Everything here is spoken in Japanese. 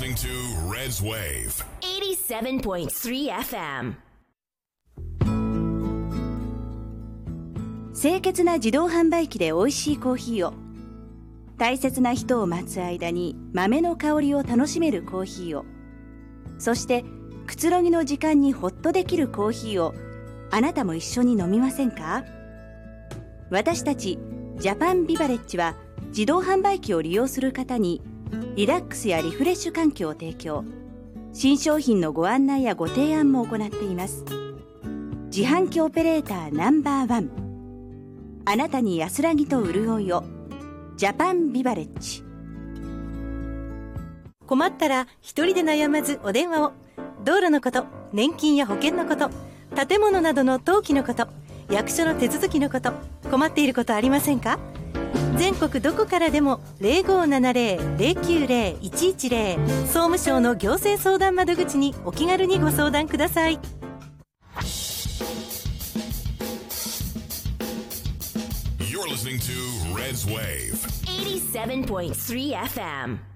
listening to Red's Wave 87.3 FM。 清潔な自動販売機で美味しいコーヒーを、大切な人を待つ間に豆の香りを楽しめるコーヒーを、そしてくつろぎの時間にホッとできるコーヒーをあなたも一緒に飲みませんか？私たちジャパンビバレッジは自動販売機を利用する方にリラックスやリフレッシュ環境を提供、新商品のご案内やご提案も行っています。自販機オペレーターナンバーワン、あなたに安らぎと潤いを、ジャパンビバレッジ。 困ったら一人で悩まずお電話を。道路のこと、年金や保険のこと、建物などの登記のこと、役所の手続きのこと、困っていることありませんか？全国どこからでも 0570-090-110 総務省の行政相談窓口にお気軽にご相談ください。 You're listening to Red's Wave 87.3 FM。